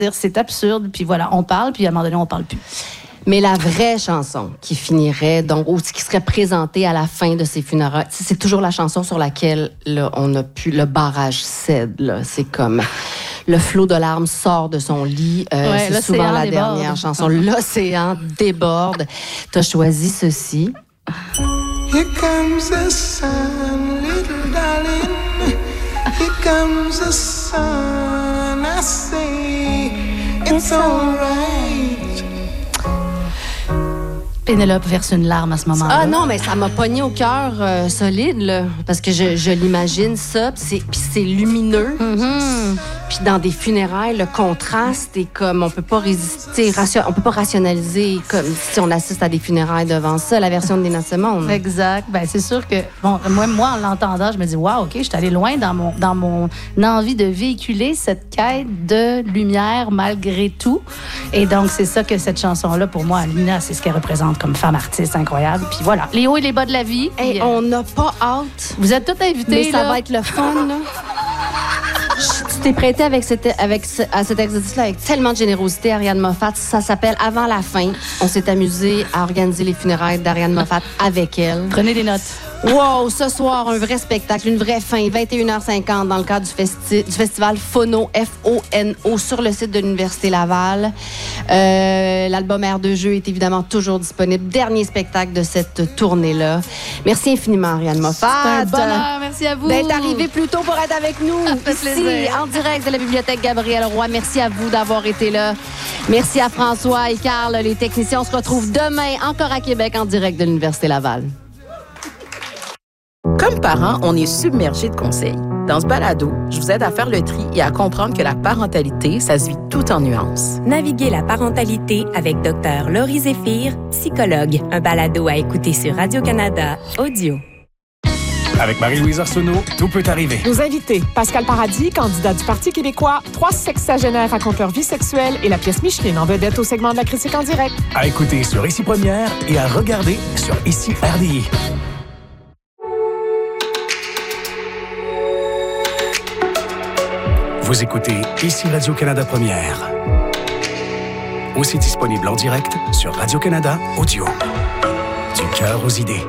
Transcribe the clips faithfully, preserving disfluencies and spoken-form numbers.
C'est absurde, puis voilà, on parle, puis à un moment donné, on parle plus. Mais la vraie chanson qui finirait, donc, ou qui serait présentée à la fin de ces funérailles, c'est toujours la chanson sur laquelle là, on a pu, le barrage cède. Là. C'est comme le flot de larmes sort de son lit. Euh, ouais, c'est souvent la déborde. dernière chanson. L'océan déborde. Tu as choisi ceci. Here comes the sun, little darling. Here comes the sun. I say it's all right. Pénélope verse une larme à ce moment-là. Ah non, mais ça m'a pogné au cœur euh, solide, là, parce que je, je l'imagine ça, puis c'est, puis c'est lumineux. Mm-hmm. Puis dans des funérailles, le contraste est comme, on peut pas résister, ration, on peut pas rationaliser comme si on assiste à des funérailles devant ça, la version de Nina Simone. Exact. Ben c'est sûr que, bon, moi, moi en l'entendant, je me dis, waouh, OK, je suis allée loin dans mon, dans mon envie de véhiculer cette quête de lumière malgré tout. Et donc, c'est ça que cette chanson-là, pour moi, Nina, c'est ce qu'elle représente comme femme artiste incroyable. Puis voilà, les hauts et les bas de la vie. Et puis, on n'a pas hâte. Vous êtes toutes invités. Mais ça là. va être le fun, là. Tu t'es prêté avec cette, avec ce, à cet exercice-là avec tellement de générosité, Ariane Moffat. Ça s'appelle Avant la fin. On s'est amusé à organiser les funérailles d'Ariane Moffat avec elle. Prenez des notes. Wow, ce soir, un vrai spectacle, une vraie fin, vingt et une heures cinquante dans le cadre du, festi- du festival Phono, F O N O, sur le site de l'Université Laval. Euh, l'album Air de jeu est évidemment toujours disponible. Dernier spectacle de cette tournée-là. Merci infiniment, Ariane Moffat. C'est un bonheur, merci à vous. D'être arrivé plus tôt pour être avec nous. Ça fait ici, plaisir. en direct de la Bibliothèque Gabriel Roy. Merci à vous d'avoir été là. Merci à François et Carl, les techniciens. On se retrouve demain, encore à Québec, en direct de l'Université Laval. Comme parents, on est submergés de conseils. Dans ce balado, je vous aide à faire le tri et à comprendre que la parentalité, ça se vit tout en nuances. Naviguez la parentalité avec Dr Laurie Zéphir, psychologue. Un balado à écouter sur Radio-Canada Audio. Avec Marie-Louise Arsenault, tout peut arriver. Nos invités, Pascal Paradis, candidat du Parti québécois, trois sexagénaires racontent leur vie sexuelle et la pièce Micheline en vedette au segment de la critique en direct. À écouter sur Ici Première et à regarder sur Ici R D I. Vous écoutez Ici Radio-Canada Première. Aussi disponible en direct sur Radio-Canada Audio. Du cœur aux idées.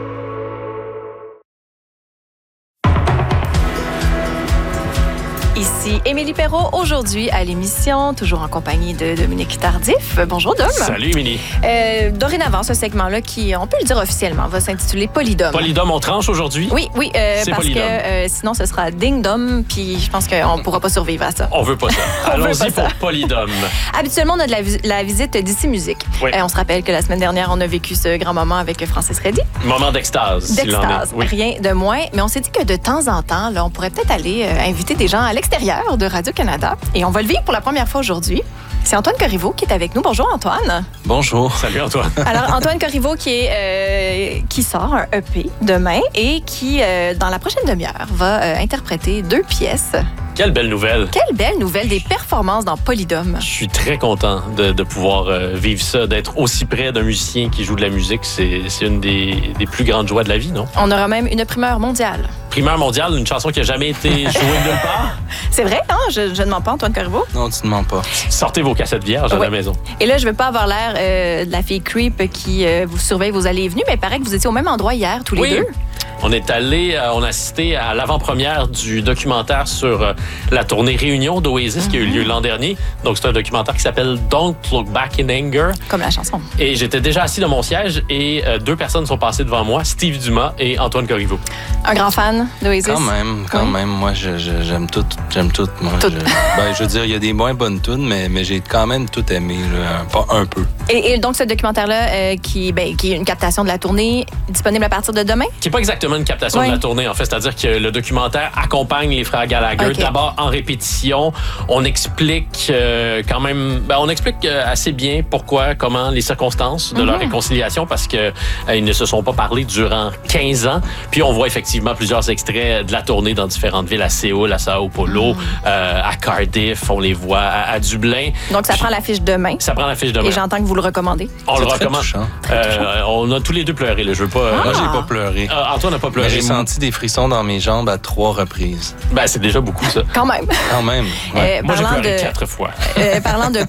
Ici Émilie Perrault, aujourd'hui à l'émission, toujours en compagnie de Dominique Tardif. Bonjour Dom. Salut Émilie. Euh, dorénavant, ce segment-là, qui, on peut le dire officiellement, va s'intituler Polydome. Polydome, on tranche aujourd'hui? Oui, oui, euh, C'est parce Polydome. que euh, sinon ce sera Ding-Dom, puis je pense qu'on ne pourra pas survivre à ça. On veut pas ça. On veut Allons-y pas pour ça. Polydome. Habituellement, on a de la, vis- la visite d'Ici Musique. Oui. Euh, on se rappelle que la semaine dernière, on a vécu ce grand moment avec Francis Reddy. Moment d'extase. s'il en est. D'extase, Oui. rien de moins. Mais on s'est dit que de temps en temps, là, on pourrait peut-être aller euh, inviter des gens à l'extérieur de Radio-Canada. Et on va le vivre pour la première fois aujourd'hui. C'est Antoine Corriveau qui est avec nous. Bonjour Antoine. Bonjour. Salut Antoine. Alors Antoine Corriveau qui, est, euh, qui sort un E P demain et qui, euh, dans la prochaine demi-heure, va euh, interpréter deux pièces. Quelle belle nouvelle. Quelle belle nouvelle, des performances dans Polydome. Je suis très content de, de pouvoir euh, vivre ça, d'être aussi près d'un musicien qui joue de la musique. C'est, c'est une des, des plus grandes joies de la vie, non? On aura même une primeur mondiale. Primeur mondiale, une chanson qui n'a jamais été jouée nulle part. C'est vrai, hein? Je, je ne mens pas, Antoine Corriveau. Non, tu ne mens pas. Sortez vos cassettes vierges à Oui. la maison. Et là, je ne veux pas avoir l'air euh, de la fille creep qui euh, vous surveille vos allées et venues, mais il paraît que vous étiez au même endroit hier, tous les Oui. deux. On est allé, euh, on a assisté à l'avant-première du documentaire sur euh, la tournée Réunion d'Oasis mm-hmm. qui a eu lieu l'an dernier. Donc, c'est un documentaire qui s'appelle Don't Look Back in Anger. Comme la chanson. Et j'étais déjà assis dans mon siège et euh, deux personnes sont passées devant moi, Steve Dumas et Antoine Corriveau. Un grand fan d'Oasis. Quand même, quand Oui. même. Moi, je, je- j'aime tout. J'aime tout. Moi, Tout. Je, ben, je veux dire, il y a des moins bonnes tunes, mais, mais j'ai quand même tout aimé, là, pas un peu. Et, et donc, ce documentaire-là, euh, qui, ben, qui est une captation de la tournée, disponible à partir de demain? Qui n'est pas exactement une captation Oui. de la tournée, en fait. C'est-à-dire que le documentaire accompagne les frères Gallagher. Ok. D'abord en répétition. On explique euh, quand même... Ben, on explique euh, assez bien pourquoi, comment, les circonstances de Mm-hmm. leur réconciliation parce que euh, ils ne se sont pas parlé durant quinze ans. Puis on voit effectivement plusieurs extraits de la tournée dans différentes villes, à Séoul, à Sao Paulo, Mm. euh, à Cardiff, on les voit à, à Dublin. Donc, ça Puis, prend l'affiche demain. Ça prend la fiche de main. Et j'entends que vous le recommandez. On C'est le très recommande. touchant. Euh, on a tous les deux pleuré, là. Je veux pas... euh, Moi, j'ai pas pleuré. euh, Antoine n'a pas pleuré. Mais j'ai senti des frissons dans mes jambes à trois reprises. Ben, c'est déjà beaucoup, ça. Quand même. Quand même. Ouais. Euh, Moi, j'ai parlant pleuré de- quatre fois. Euh, parlant de